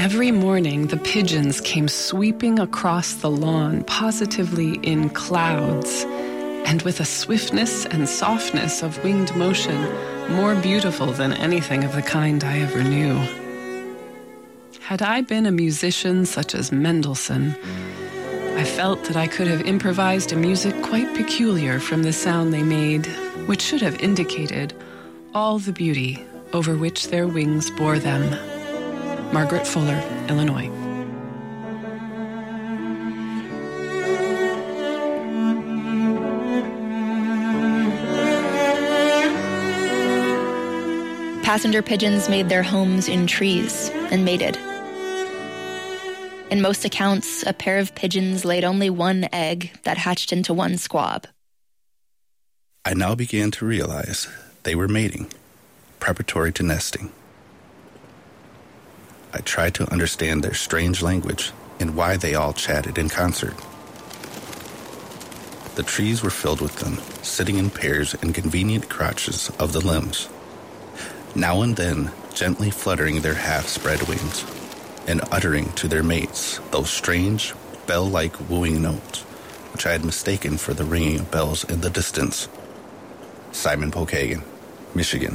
Every morning, the pigeons came sweeping across the lawn, positively in clouds, and with a swiftness and softness of winged motion more beautiful than anything of the kind I ever knew. Had I been a musician such as Mendelssohn, I felt that I could have improvised a music quite peculiar from the sound they made, which should have indicated all the beauty over which their wings bore them. Margaret Fuller, Illinois. Passenger pigeons made their homes in trees and mated. In most accounts, a pair of pigeons laid only one egg that hatched into one squab. I now began to realize they were mating, preparatory to nesting. I tried to understand their strange language and why they all chatted in concert. The trees were filled with them, sitting in pairs in convenient crotches of the limbs, now and then gently fluttering their half-spread wings and uttering to their mates those strange, bell-like wooing notes, which I had mistaken for the ringing of bells in the distance. Simon Pokagon, Michigan.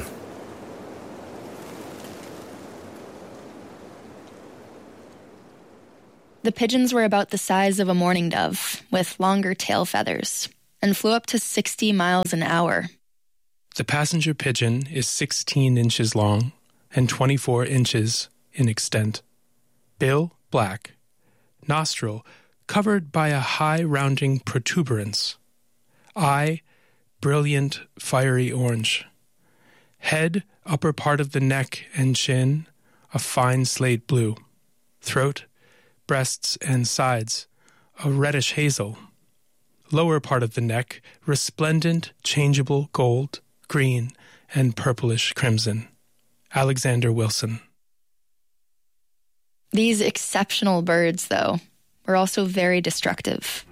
The pigeons were about the size of a mourning dove, with longer tail feathers, and flew up to 60 miles an hour. The passenger pigeon is 16 inches long and 24 inches in extent. Bill, black. Nostril, covered by a high rounding protuberance. Eye, brilliant fiery orange. Head, upper part of the neck and chin, a fine slate blue. Throat, breasts and sides, a reddish hazel. Lower part of the neck, resplendent, changeable gold, green, and purplish crimson. Alexander Wilson. These exceptional birds, though, were also very destructive.